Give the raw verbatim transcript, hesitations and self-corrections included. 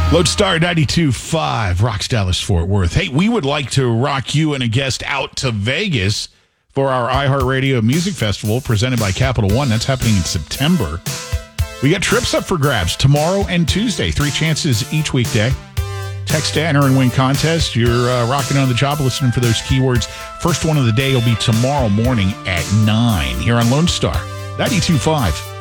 Lodestar ninety-two point five, Rocks Dallas Fort Worth. Hey, we would like to rock you and a guest out to Vegas for our iHeartRadio Music Festival presented by Capital One. That's happening in September. We got trips up for grabs tomorrow and Tuesday. Three chances each weekday. Text to enter and win contest. You're uh, rocking on the job listening for those keywords. First one of the day will be tomorrow morning at nine here on Lone Star ninety-two point five.